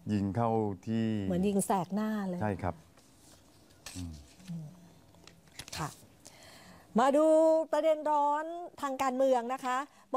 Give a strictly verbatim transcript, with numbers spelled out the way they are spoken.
ยิงเข้าที่เหมือนยิงแสกหน้าเลยใช่ครับค่ะมาดูประเด็นร้อนทางการเมืองนะคะ